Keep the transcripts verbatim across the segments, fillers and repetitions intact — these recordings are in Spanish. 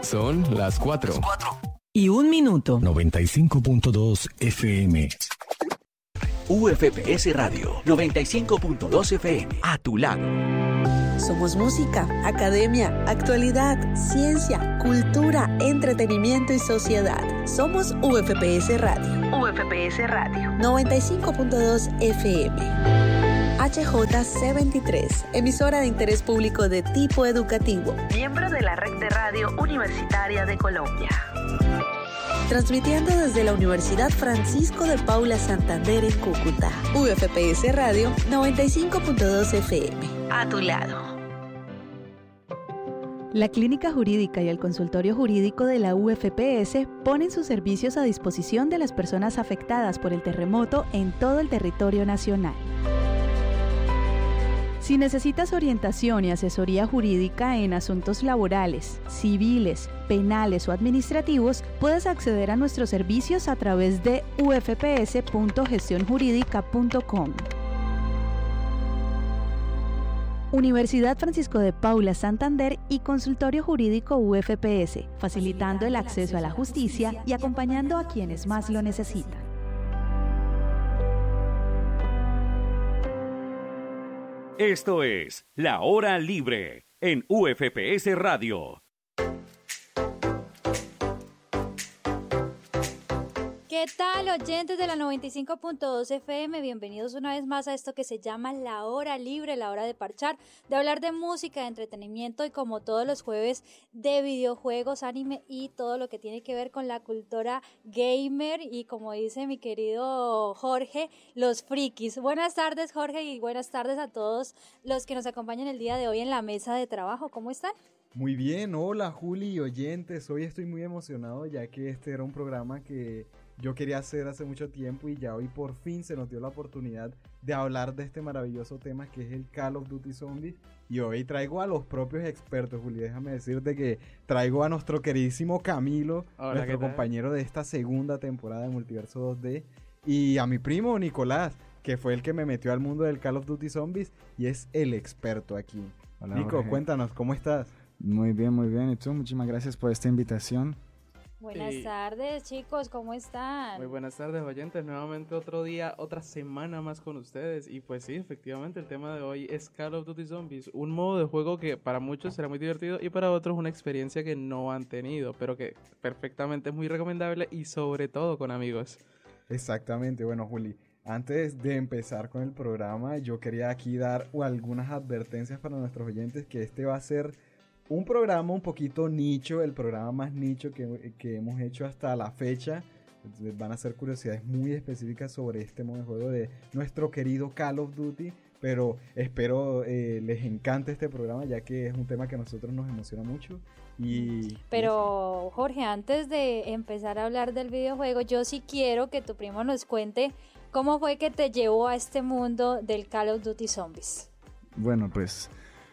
Son las cuatro. Y un minuto. noventa y cinco punto dos F M. U F P S Radio, noventa y cinco punto dos F M. A tu lado. Somos música, academia, actualidad, ciencia, cultura, entretenimiento y sociedad. Somos U F P S Radio. U F P S Radio. noventa y cinco punto dos F M. H J C veintitrés, emisora de interés público de tipo educativo. Miembro de la Red de Radio Universitaria de Colombia. Transmitiendo desde la Universidad Francisco de Paula Santander en Cúcuta. U F P S Radio noventa y cinco punto dos F M. A tu lado. La Clínica Jurídica y el Consultorio Jurídico de la U F P S ponen sus servicios a disposición de las personas afectadas por el terremoto en todo el territorio nacional. Si necesitas orientación y asesoría jurídica en asuntos laborales, civiles, penales o administrativos, puedes acceder a nuestros servicios a través de u f p s punto gestión jurídica punto com. Universidad Francisco de Paula Santander y Consultorio Jurídico U F P S, facilitando el acceso a la justicia y acompañando a quienes más lo necesitan. Esto es La Hora Libre en U F P S Radio. ¿Qué tal, oyentes de la noventa y cinco punto dos F M? Bienvenidos una vez más a esto que se llama La Hora Libre, la hora de parchar, de hablar de música, de entretenimiento y como todos los jueves de videojuegos, anime y todo lo que tiene que ver con la cultura gamer y como dice mi querido Jorge, los frikis. Buenas tardes, Jorge, y buenas tardes a todos los que nos acompañan el día de hoy en la mesa de trabajo. ¿Cómo están? Muy bien, hola Juli y oyentes, hoy estoy muy emocionado ya que este era un programa que yo quería hacer hace mucho tiempo y ya hoy por fin se nos dio la oportunidad de hablar de este maravilloso tema que es el Call of Duty Zombies. Y hoy traigo a los propios expertos, Juli, déjame decirte que traigo a nuestro queridísimo Camilo, Hola, nuestro compañero de esta segunda temporada de Multiverso dos D, y a mi primo Nicolás, que fue el que me metió al mundo del Call of Duty Zombies y es el experto aquí. Hola, Nico, Jorge. Cuéntanos, ¿cómo estás? Muy bien, muy bien. ¿Y tú? Muchísimas gracias por esta invitación. Buenas sí. tardes, chicos, ¿cómo están? Muy buenas tardes, oyentes. Nuevamente otro día, otra semana más con ustedes. Y pues sí, efectivamente, el tema de hoy es Call of Duty Zombies. Un modo de juego que para muchos será muy divertido y para otros una experiencia que no han tenido, pero que perfectamente es muy recomendable y sobre todo con amigos. Exactamente. Bueno, Juli, antes de empezar con el programa, yo quería aquí dar algunas advertencias para nuestros oyentes que este va a ser un programa un poquito nicho, el programa más nicho que, que hemos hecho hasta la fecha. Entonces van a ser curiosidades muy específicas sobre este modo de juego de nuestro querido Call of Duty, pero espero eh, les encante este programa ya que es un tema que a nosotros nos emociona mucho. Y Pero Jorge, antes de empezar a hablar del videojuego, yo sí quiero que tu primo nos cuente cómo fue que te llevó a este mundo del Call of Duty Zombies. Bueno, pues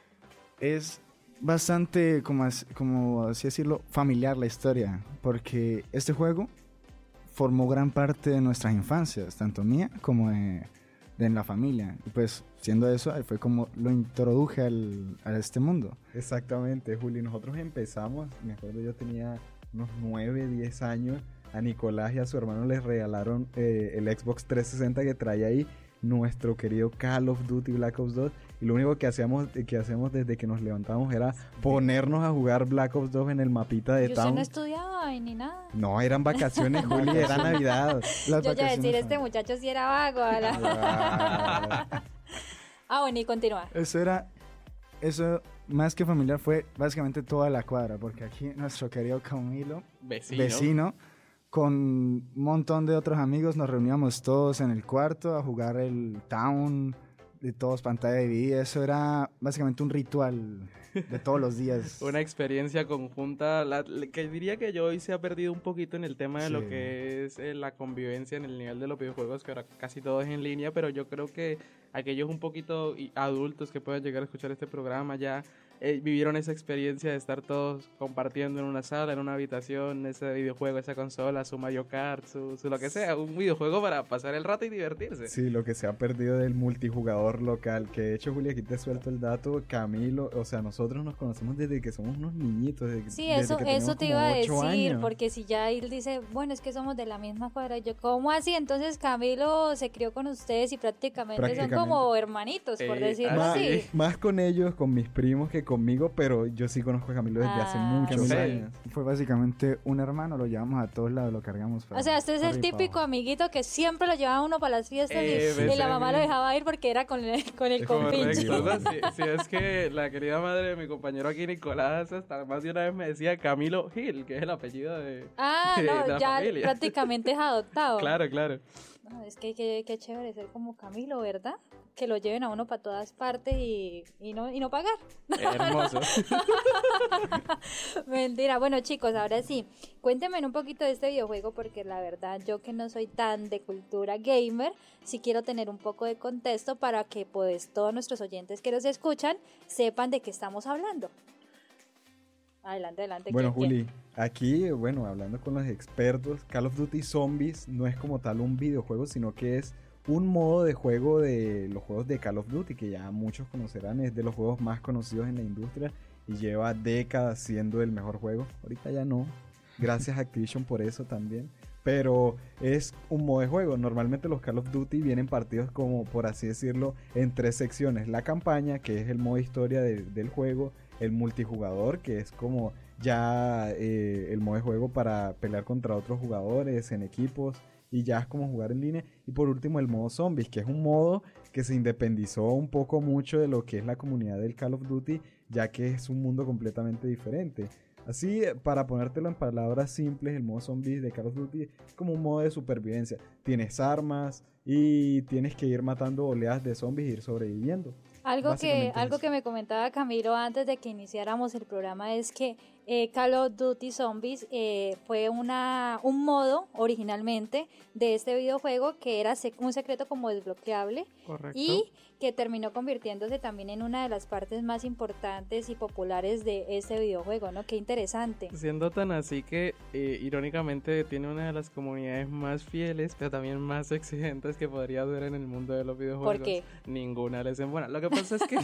es bastante, como, como así decirlo, familiar la historia, porque este juego formó gran parte de nuestras infancias, tanto mía como de, de en la familia, y pues siendo eso, fue como lo introduje al, a este mundo. Exactamente, Juli, nosotros empezamos, me acuerdo yo tenía unos nueve, diez años, a Nicolás y a su hermano les regalaron eh, el Xbox trescientos sesenta que traía ahí nuestro querido Call of Duty Black Ops dos, y lo único que hacíamos que hacíamos desde que nos levantamos era ponernos a jugar Black Ops dos en el mapita de Yo Town. no estudiaba ni nada. No, eran vacaciones, Juli, era Navidad. Las yo ya decir, este muchacho sí era vago. La... ah, bueno, y continúa. Eso era, eso más que familiar fue básicamente toda la cuadra, porque aquí nuestro querido Camilo, vecino, vecino con un montón de otros amigos nos reuníamos todos en el cuarto a jugar el Town, de todos pantalla dividida. Eso era básicamente un ritual de todos los días. Una experiencia conjunta, la, que diría que yo hoy se ha perdido un poquito en el tema de sí. lo que es eh, la convivencia en el nivel de los videojuegos, que ahora casi todo es en línea, pero yo creo que aquellos un poquito adultos que puedan llegar a escuchar este programa ya eh, vivieron esa experiencia de estar todos compartiendo en una sala, en una habitación, ese videojuego, esa consola, su Mario Kart, su, su lo que sea, un videojuego para pasar el rato y divertirse. Sí, lo que se ha perdido del multijugador local, que de hecho, Julia, aquí te suelto el dato, Camilo, o sea, nosotros nos conocemos desde que somos unos niñitos, desde, Sí, desde eso, que eso te como iba a ocho decir, años. porque si ya él dice, bueno, es que somos de la misma cuadra, yo, ¿cómo así? Entonces Camilo se crió con ustedes y prácticamente, Prácticamente. son como hermanitos, por Eh, decirlo Más, así. más con ellos, con mis primos que conmigo, pero yo sí conozco a Camilo desde hace Ah. muchos Sí. años. Fue básicamente un hermano, lo llevamos a todos lados, lo cargamos. O sea, este es el arriba y para típico abajo. amiguito que siempre lo llevaba uno para las fiestas Eh, y, y ves, la mamá lo eh. dejaba ir porque era con el, con el compinche. Correcto, o sea, si, si es que la querida madre de mi compañero aquí, Nicolás, hasta más de una vez me decía Camilo Gil, que es el apellido de, Ah, de- de no, la ya familia. prácticamente es adoptado. Claro, claro. No, es que qué qué chévere ser como Camilo, ¿verdad? Que lo lleven a uno para todas partes y, y, no, y no pagar. Hermoso. Mentira. Bueno, chicos, ahora sí, cuéntenme un poquito de este videojuego porque la verdad yo que no soy tan de cultura gamer, sí quiero tener un poco de contexto para que pues todos nuestros oyentes que los escuchan sepan de qué estamos hablando. Adelante, adelante. Bueno, ¿quién- quién? Juli, aquí, bueno, hablando con los expertos, Call of Duty Zombies no es como tal un videojuego, sino que es un modo de juego de los juegos de Call of Duty, que ya muchos conocerán, es de los juegos más conocidos en la industria y lleva décadas siendo el mejor juego. Ahorita ya no, gracias a Activision por eso también, pero es un modo de juego. Normalmente los Call of Duty vienen partidos como, por así decirlo, en tres secciones. La campaña, que es el modo historia de- del juego, el multijugador, que es como ya eh, el modo de juego para pelear contra otros jugadores en equipos y ya es como jugar en línea, y por último el modo zombies, que es un modo que se independizó un poco mucho de lo que es la comunidad del Call of Duty, ya que es un mundo completamente diferente. Así, eh, para ponértelo en palabras simples, el modo zombies de Call of Duty es como un modo de supervivencia. Tienes armas y tienes que ir matando oleadas de zombies e ir sobreviviendo. Algo que, Básicamente algo eso. que me comentaba Camilo antes de que iniciáramos el programa es que eh, Call of Duty Zombies eh, fue una, un modo originalmente de este videojuego que era sec- un secreto como desbloqueable Correcto. y que terminó convirtiéndose también en una de las partes más importantes y populares de este videojuego, ¿no? Qué interesante. Siendo tan así que, eh, irónicamente, tiene una de las comunidades más fieles, pero también más exigentes que podría haber en el mundo de los videojuegos. ¿Por qué? Ninguna les es buena. Lo que pasa es que...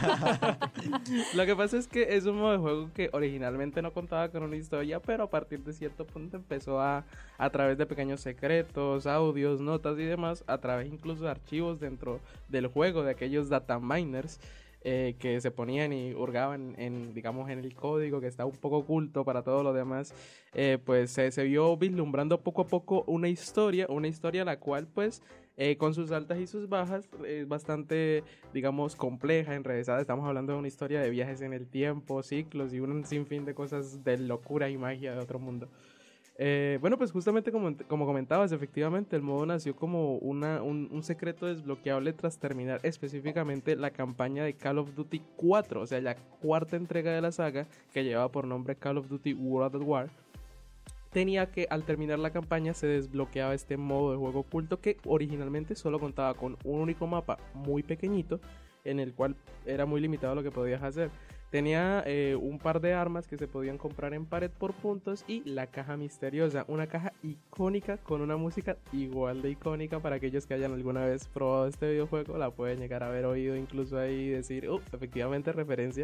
Lo que pasa es que es un modo de juego que originalmente no contaba con una historia, pero a partir de cierto punto empezó a, a través de pequeños secretos, audios, notas y demás, a través incluso de archivos dentro del juego, de aquellos data miners, eh, que se ponían y hurgaban en, digamos, en el código que está un poco oculto para todo lo demás, eh, pues se, se vio vislumbrando poco a poco una historia, una historia la cual pues eh, con sus altas y sus bajas es bastante, digamos, compleja, enrevesada. Estamos hablando de una historia de viajes en el tiempo, ciclos y un sinfín de cosas de locura y magia de otro mundo. Eh, bueno, pues justamente como, como comentabas, efectivamente el modo nació como una, un, un secreto desbloqueable tras terminar específicamente la campaña de Call of Duty cuatro, o sea, la cuarta entrega de la saga que llevaba por nombre Call of Duty World at War. Tenía que, al terminar la campaña, se desbloqueaba este modo de juego oculto que originalmente solo contaba con un único mapa muy pequeñito, en el cual era muy limitado lo que podías hacer. Tenía eh, un par de armas que se podían comprar en pared por puntos y la caja misteriosa, una caja icónica con una música igual de icónica. Para aquellos que hayan alguna vez probado este videojuego, la pueden llegar a haber oído incluso ahí y decir, oh, efectivamente referencia.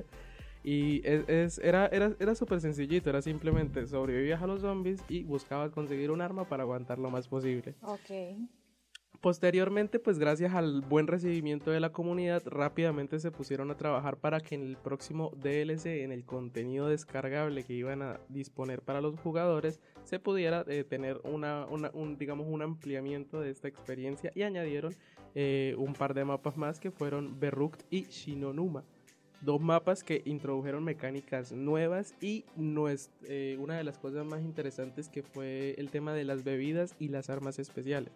Y es, es, era, era, era súper sencillito, era simplemente sobrevivías a los zombies y buscabas conseguir un arma para aguantar lo más posible. Ok. Posteriormente, pues gracias al buen recibimiento de la comunidad, rápidamente se pusieron a trabajar para que en el próximo D L C, en el contenido descargable que iban a disponer para los jugadores, se pudiera eh, tener una, una, un, digamos, un ampliamiento de esta experiencia, y añadieron eh, un par de mapas más que fueron Berrukt y Shinonuma. Dos mapas que introdujeron mecánicas nuevas y no es, eh, una de las cosas más interesantes, que fue el tema de las bebidas y las armas especiales.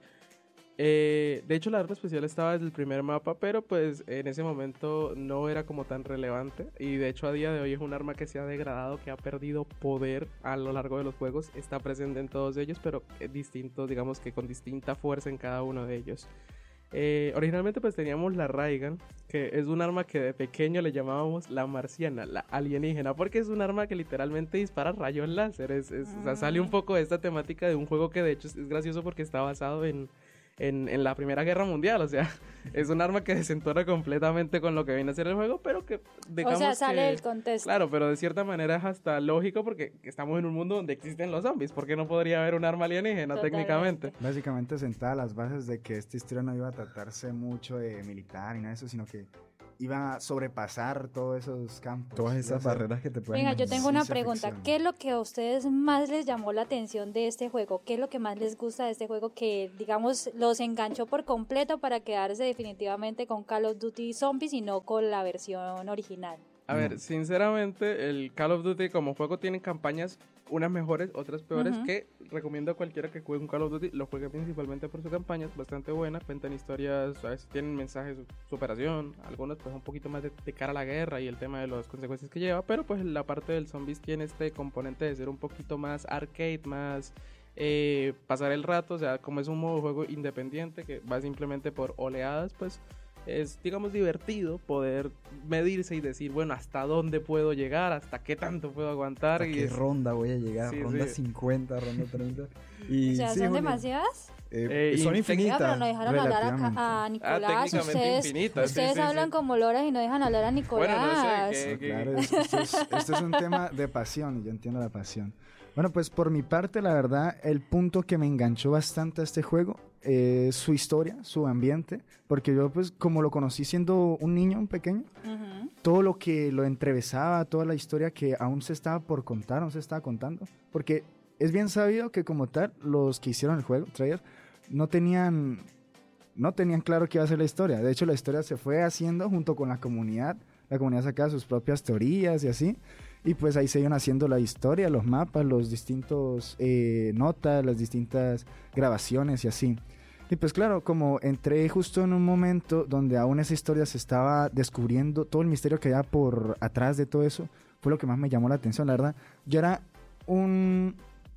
Eh, de hecho, la arma especial estaba desde el primer mapa, pero pues en ese momento no era como tan relevante, y de hecho a día de hoy es un arma que se ha degradado, que ha perdido poder a lo largo de los juegos. Está presente en todos ellos, pero distinto, digamos que con distinta fuerza en cada uno de ellos. Eh, originalmente pues teníamos la Raygun, que es un arma que de pequeño le llamábamos la marciana, la alienígena, porque es un arma que literalmente dispara rayos láser. Es, es, mm. O sea, sale un poco de esta temática de un juego que de hecho es, es gracioso porque está basado en, en, en la Primera Guerra Mundial. O sea, es un arma que desentona completamente con lo que viene a ser el juego, pero que digamos O sea, sale que, del contexto. Claro, pero de cierta manera es hasta lógico porque estamos en un mundo donde existen los zombies. ¿Por qué no podría haber un arma alienígena? Totalmente. Técnicamente? Básicamente sentaba las bases de que esta historia no iba a tratarse mucho de militar y nada de eso, sino que iba a sobrepasar todos esos campos. Todas esas barreras que te pueden... Venga, yo tengo una pregunta. ¿Qué es lo que a ustedes más les llamó la atención de este juego? ¿Qué es lo que más les gusta de este juego que, digamos, los enganchó por completo para quedarse definitivamente con Call of Duty Zombies y no con la versión original? A ver, sinceramente, el Call of Duty como juego tiene campañas, unas mejores, otras peores, uh-huh. que recomiendo a cualquiera que juegue un Call of Duty, lo juegue principalmente por su campaña, es bastante buena, cuentan historias, a veces tienen mensajes de superación, algunos pues un poquito más de, de cara a la guerra y el tema de las consecuencias que lleva, pero pues la parte del Zombies tiene este componente de ser un poquito más arcade, más... Eh, pasar el rato, o sea, como es un modo de juego independiente que va simplemente por oleadas, pues es, digamos, divertido poder medirse y decir, bueno, hasta dónde puedo llegar, hasta qué tanto puedo aguantar. ¿Hasta y qué es... ronda voy a llegar? Sí, ronda sí. cincuenta, ronda treinta. Y o sea, sí, ¿son Julián, demasiadas? Eh, eh, son infinitas. Ah, pero no dejaron hablar a, a Nicolás. Ah, ustedes infinitas, ustedes sí, hablan sí. como loras y no dejan hablar a Nicolás. Bueno, no sé, que, que... Claro, esto es, esto es un tema de pasión y yo entiendo la pasión. Bueno, pues por mi parte, la verdad, el punto que me enganchó bastante a este juego es su historia, su ambiente, porque yo pues como lo conocí siendo un niño, un pequeño, uh-huh. todo lo que lo entrevesaba, toda la historia que aún se estaba por contar, aún se estaba contando, porque es bien sabido que como tal, los que hicieron el juego, Treyarch, no tenían, no tenían claro qué iba a ser la historia. De hecho, la historia se fue haciendo junto con la comunidad, la comunidad sacaba sus propias teorías y así, y pues ahí se iban haciendo la historia, los mapas, los distintos eh, notas, las distintas grabaciones y así. Y pues claro, como entré justo en un momento donde aún esa historia se estaba descubriendo, todo el misterio que había por atrás de todo eso, fue lo que más me llamó la atención, la verdad. Yo era un,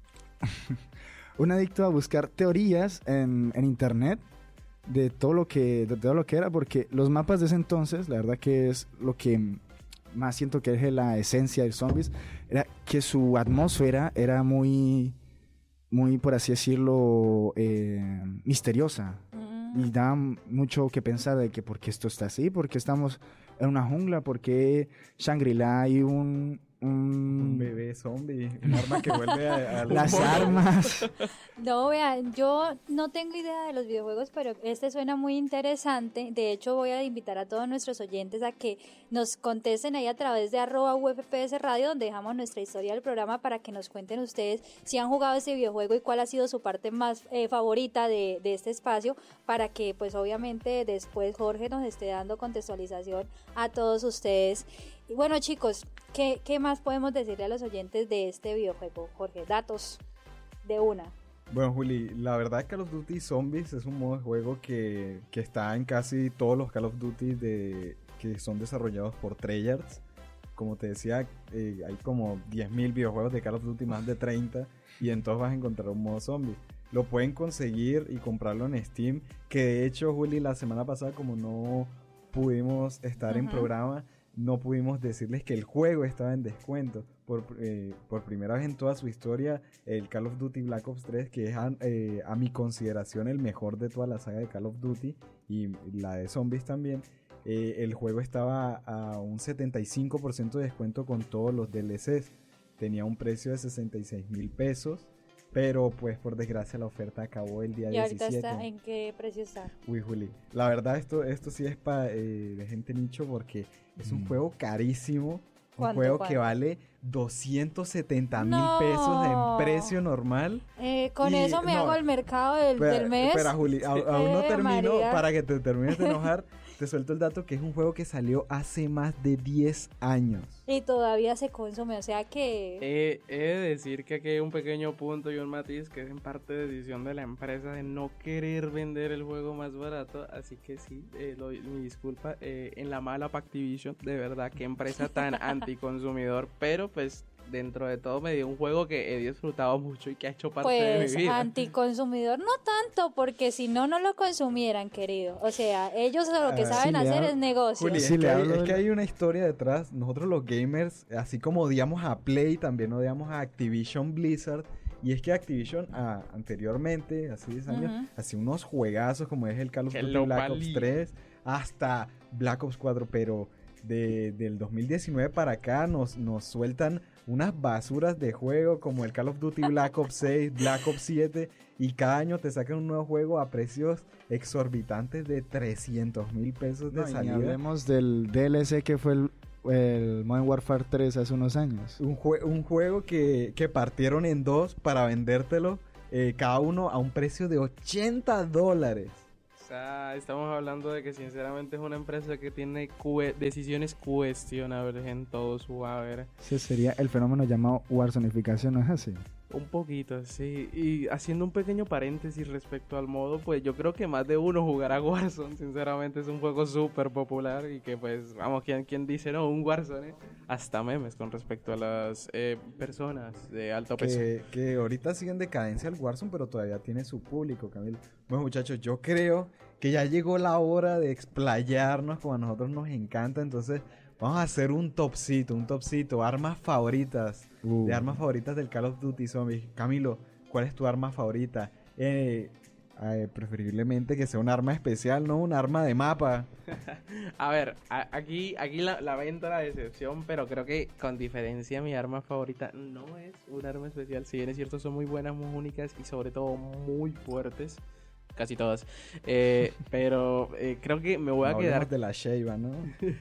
un adicto a buscar teorías en, en internet de todo lo que, de todo lo que era, porque los mapas de ese entonces, la verdad que es lo que más siento que es la esencia de Zombies, era que su atmósfera era muy, muy por así decirlo, eh, misteriosa. Mm. Y daba mucho que pensar de que por qué esto está así, por qué estamos en una jungla, por qué Shangri-La hay un... Un... un bebé zombie, un arma que vuelve a, a las armas. No, vean, yo no tengo idea de los videojuegos, pero este suena muy interesante. De hecho, voy a invitar a todos nuestros oyentes a que nos contesten ahí a través de arroba U F P S Radio, donde dejamos nuestra historia del programa para que nos cuenten ustedes si han jugado este videojuego y cuál ha sido su parte más eh, favorita de, de este espacio, para que pues obviamente después Jorge nos esté dando contextualización a todos ustedes. Y bueno, chicos, ¿qué, ¿qué más podemos decirle a los oyentes de este videojuego? Jorge, datos de una. Bueno, Juli, la verdad Call of Duty Zombies es un modo de juego que, que está en casi todos los Call of Duty de, que son desarrollados por Treyarch. Como te decía, eh, hay como diez mil videojuegos de Call of Duty, más de treinta, y en todos vas a encontrar un modo Zombies. Lo pueden conseguir y comprarlo en Steam, que de hecho, Juli, la semana pasada, como no pudimos estar uh-huh. en programa, no pudimos decirles que el juego estaba en descuento. Por, eh, por primera vez en toda su historia, el Call of Duty Black Ops tres, que es a, eh, a mi consideración el mejor de toda la saga de Call of Duty y la de Zombies también, eh, el juego estaba a un setenta y cinco por ciento de descuento con todos los D L Cs. Tenía un precio de sesenta y seis mil pesos, pero pues por desgracia la oferta acabó el día diecisiete. ¿Y ahorita está, en qué precio está? Uy, Juli, la verdad esto, esto sí es para eh, de gente nicho, porque es un mm. juego carísimo. Un juego ¿cuánto? Que vale doscientos setenta mil no. pesos en precio normal. Eh, con y, eso me no, hago el mercado del, espera, del mes. Espera, Juli, a, aún eh, no termino. María. Para que te termines de enojar, te suelto el dato que es un juego que salió hace más de diez años. Y todavía se consume, o sea que... Eh, he de decir que aquí hay un pequeño punto y un matiz que es en parte decisión de la empresa de no querer vender el juego más barato, así que sí, eh, lo, mi disculpa, eh, en la mala Activision, de verdad, qué empresa tan anticonsumidor, pero pues dentro de todo me dio un juego que he disfrutado mucho y que ha hecho parte Pues de mi vida. anticonsumidor no tanto, porque si no, no lo consumieran, querido. O sea, ellos lo que Ah, saben sí le hacer hablo- es negocio. Juli, Sí, es, le que hay, hablo es de que la- hay una historia detrás. Nosotros los gamers, así como odiamos a Play, también odiamos a Activision Blizzard. Y es que Activision ah, anteriormente, hace diez años, Ujú. hacía unos juegazos como es el Call of Que Duty lo Black valí. Ops tres hasta Black Ops cuatro, pero de, del dos mil diecinueve para acá nos, nos sueltan unas basuras de juego como el Call of Duty Black Ops seis, Black Ops siete, y cada año te sacan un nuevo juego a precios exorbitantes de trescientos mil pesos de No, y ni salida. hablemos del D L C que fue el, el Modern Warfare tres hace unos años. Un, jue- un juego que, que partieron en dos para vendértelo eh, cada uno a un precio de ochenta dólares. O sea, estamos hablando de que sinceramente es una empresa que tiene cue- decisiones cuestionables en todo su haber. Ese sería el fenómeno llamado Warzonificación, ¿no es así? Un poquito, sí. Y haciendo un pequeño paréntesis respecto al modo, pues yo creo que más de uno jugará Warzone. Sinceramente es un juego súper popular y que pues, vamos, ¿quién, quién dice no? Un Warzone, hasta memes con respecto a las eh, personas de alto peso. Que, que ahorita sigue en decadencia el Warzone, pero todavía tiene su público, Camilo. Bueno, muchachos, yo creo que ya llegó la hora de explayarnos como a nosotros nos encanta. Entonces, vamos a hacer un topcito, un topcito, armas favoritas. Uh. De armas favoritas del Call of Duty Zombies. Camilo, ¿cuál es tu arma favorita? Eh, eh, preferiblemente que sea un arma especial, no un arma de mapa. A ver, a- aquí, aquí la, la venta la decepción, pero creo que con diferencia mi arma favorita no es un arma especial. Si bien es cierto, son muy buenas, muy únicas y sobre todo muy fuertes. Casi todas. Eh, pero eh, creo que me voy a No quedar... hablemos de la Sheiva, ¿no?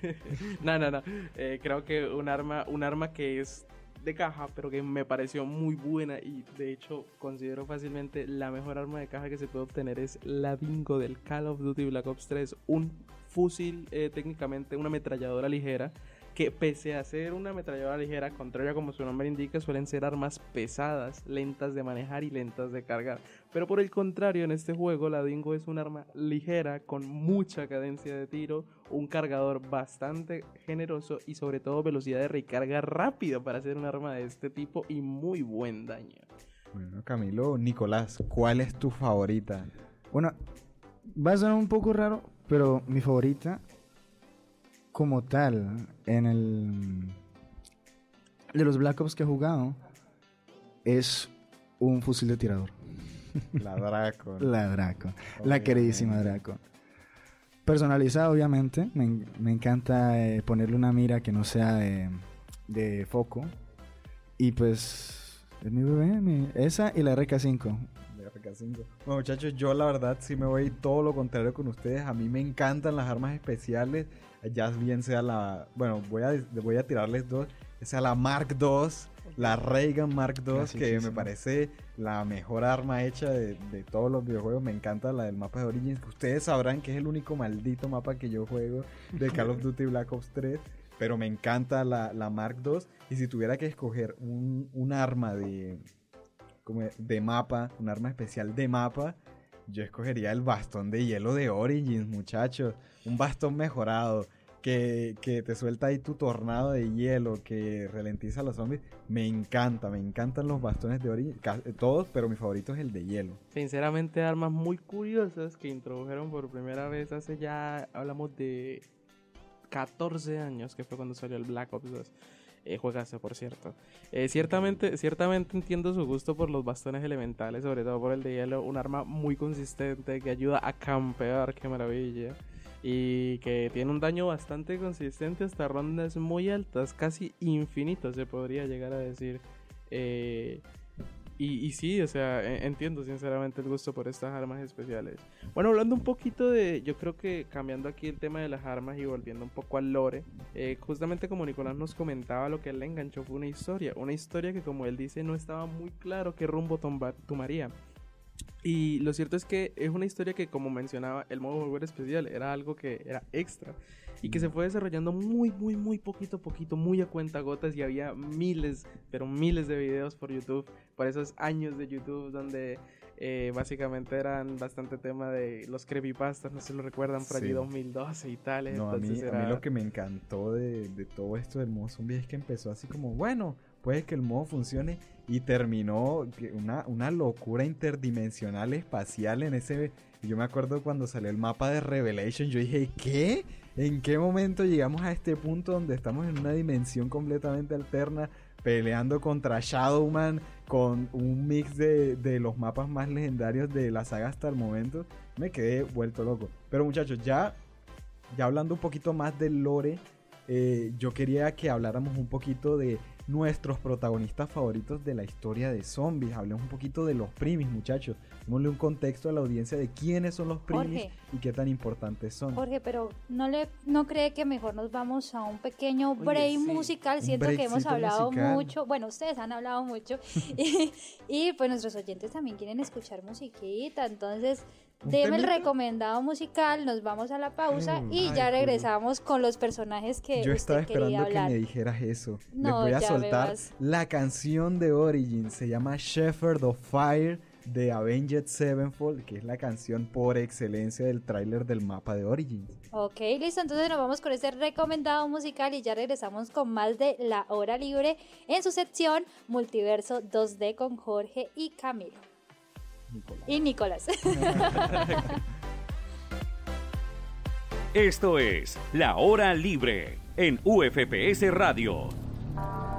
No, no, no. Eh, creo que un arma, un arma que es de caja, pero que me pareció muy buena y de hecho considero fácilmente la mejor arma de caja que se puede obtener es la Dingo del Call of Duty Black Ops tres. Un fusil, eh, técnicamente una ametralladora ligera, que pese a ser una ametralladora ligera, contrario a como su nombre indica, suelen ser armas pesadas, lentas de manejar y lentas de cargar. Pero por el contrario, en este juego la Dingo es un arma ligera, con mucha cadencia de tiro, un cargador bastante generoso y sobre todo velocidad de recarga rápida para ser un arma de este tipo y muy buen daño. Bueno, Camilo, Nicolás, ¿cuál es tu favorita? Bueno, va a sonar un poco raro, pero mi favorita como tal en el de los Black Ops que he jugado es un fusil de tirador. La Draco. La Draco, la queridísima Draco. Personalizada, obviamente. Me, en- me encanta eh, ponerle una mira que no sea de, de foco. Y pues, es mi bebé, mi- esa y la R K cinco. De R K cinco. Bueno, muchachos, yo la verdad sí me voy todo lo contrario con ustedes. A mí me encantan las armas especiales. Ya bien sea la... Bueno, voy a, voy a tirarles dos. Sea la Mark dos, la Reagan Mark dos, que me Clasiquísima. parece la mejor arma hecha de, de todos los videojuegos. Me encanta la del mapa de Origins, que ustedes sabrán que es el único maldito mapa que yo juego de Call of Duty Black Ops tres. Pero me encanta la, la Mark dos. Y si tuviera que escoger un, un arma de, como de mapa, un arma especial de mapa, yo escogería el bastón de hielo de Origins, muchachos. Un bastón mejorado. Que, que te suelta ahí tu tornado de hielo, que ralentiza a los zombies. Me encanta, me encantan los bastones de Origins, ca- todos, pero mi favorito es el de hielo. Sinceramente, armas muy curiosas que introdujeron por primera vez hace ya, hablamos de catorce años, que fue cuando salió el Black Ops dos. Eh, juegazo, por cierto. Eh, ciertamente, ciertamente entiendo su gusto por los bastones elementales, sobre todo por el de hielo. Un arma muy consistente que ayuda a campear, qué maravilla. Y que tiene un daño bastante consistente hasta rondas muy altas, casi infinitos se podría llegar a decir. Eh, y, y sí, o sea, e- entiendo sinceramente el gusto por estas armas especiales. Bueno, hablando un poquito de, yo creo que cambiando aquí el tema de las armas y volviendo un poco al lore, eh, justamente como Nicolás nos comentaba, lo que él le enganchó fue una historia, una historia que como él dice no estaba muy claro qué rumbo tomba- tomaría. Y lo cierto es que es una historia que, como mencionaba, el modo jugador especial era algo que era extra y que se fue desarrollando muy, muy, muy poquito a poquito, muy a cuentagotas, y había miles, pero miles de videos por YouTube, por esos años de YouTube donde eh, básicamente eran bastante tema de los creepypastas, no sé si lo recuerdan, por allí Sí. dos mil doce y tales. No, a mí, entonces a mí era- lo que me encantó de, de todo esto del modo zombie es que empezó así como, bueno, puede que el modo funcione, y terminó una, una locura interdimensional espacial en ese... Yo me acuerdo cuando salió el mapa de Revelation, yo dije, ¿qué? ¿En qué momento llegamos a este punto donde estamos en una dimensión completamente alterna, peleando contra Shadowman, con un mix de, de los mapas más legendarios de la saga hasta el momento? Me quedé vuelto loco. Pero muchachos, ya, ya hablando un poquito más del lore, eh, yo quería que habláramos un poquito de nuestros protagonistas favoritos de la historia de zombies. Hablemos un poquito de los primis, muchachos. Démosle un contexto a la audiencia de quiénes son los primis, Jorge, y qué tan importantes son. Jorge, pero ¿no le no cree que mejor nos vamos a un pequeño break Oye, sí. musical? Siento que hemos hablado musical. mucho. Bueno, ustedes han hablado mucho. y, y pues nuestros oyentes también quieren escuchar musiquita. Entonces, deme el recomendado musical, nos vamos a la pausa mm, y ay, ya regresamos Julio. con los personajes que Yo estaba usted quería esperando hablar. que me dijeras eso. No, Les voy a ya soltar la canción de Origins. Se llama Shepherd of Fire de Avenged Sevenfold, que es la canción por excelencia del tráiler del mapa de Origins. Ok, listo, entonces nos vamos con este recomendado musical y ya regresamos con más de La Hora Libre en su sección Multiverso dos D con Jorge y Camilo. Nicolás. Y Nicolás. Esto es La Hora Libre en U F P S Radio.